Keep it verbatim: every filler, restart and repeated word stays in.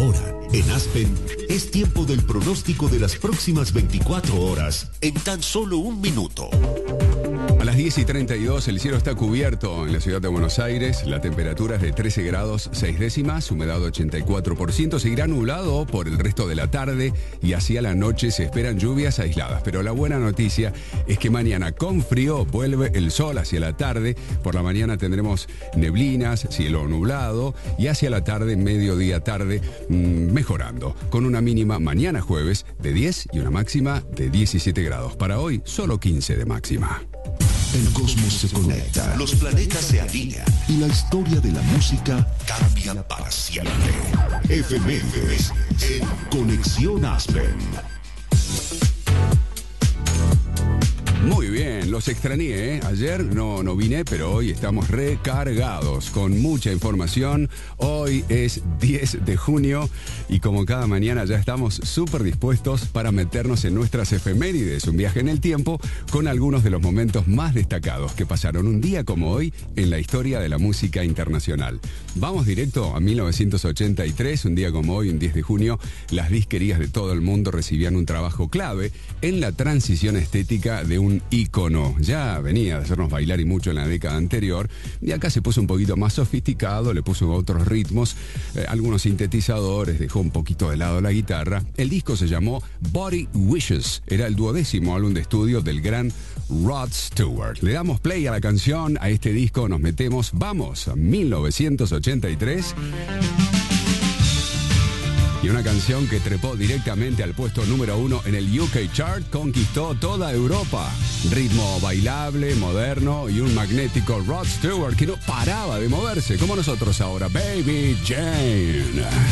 Ahora, en Aspen, es tiempo del pronóstico de las próximas veinticuatro horas en tan solo un minuto. A las diez y treinta y dos el cielo está cubierto en la ciudad de Buenos Aires. La temperatura es de trece grados seis décimas, humedad ochenta y cuatro por ciento. Seguirá nublado por el resto de la tarde y hacia la noche se esperan lluvias aisladas. Pero la buena noticia es que mañana con frío vuelve el sol hacia la tarde. Por la mañana tendremos neblinas, cielo nublado y hacia la tarde, mediodía tarde, mmm, mejorando. Con una mínima mañana jueves de diez y una máxima de diecisiete grados. Para hoy, solo quince de máxima. El cosmos se conecta, los planetas se alinean y la historia de la música cambia para siempre. Efemérides en Conexión Aspen. Muy bien, los extrañé, ¿eh? Ayer no, no vine, pero hoy estamos recargados con mucha información. Hoy es diez de junio y como cada mañana ya estamos súper dispuestos para meternos en nuestras efemérides, un viaje en el tiempo con algunos de los momentos más destacados que pasaron un día como hoy en la historia de la música internacional. Vamos directo a mil novecientos ochenta y tres, un día como hoy, un diez de junio, las disquerías de todo el mundo recibían un trabajo clave en la transición estética de un ícono. Ya venía de hacernos bailar y mucho en la década anterior y acá se puso un poquito más sofisticado, le puso otros ritmos, eh, algunos sintetizadores, dejó un poquito de lado la guitarra. El disco se llamó Body Wishes, era el duodécimo álbum de estudio del gran Rod Stewart. Le damos play a la canción, a este disco nos metemos, vamos a mil novecientos ochenta y tres. Y una canción que trepó directamente al puesto número uno en el U K Chart, conquistó toda Europa. Ritmo bailable, moderno y un magnético Rod Stewart que no paraba de moverse, como nosotros ahora, Baby Jane.